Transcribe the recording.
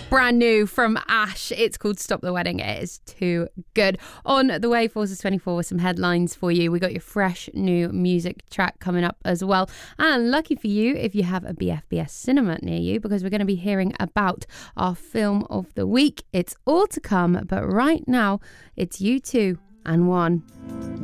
brand new from Ash. It's called Stop the Wedding. It is too good. On the way, Forces 24 with some headlines for you. We got your fresh new music track coming up as well. And lucky for you if you have a BFBS cinema near you, because we're going to be hearing about our film of the week. It's all to come, but right now it's U2 and One.